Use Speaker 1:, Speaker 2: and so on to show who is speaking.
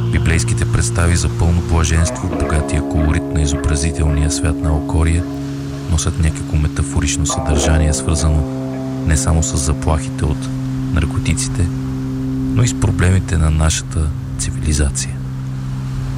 Speaker 1: Библейските представи за пълно блаженство, богатия колорит на изобразителния свят на Алкория носят някакво метафорично съдържание, свързано не само с заплахите от наркотиците, но и с проблемите на нашата цивилизация.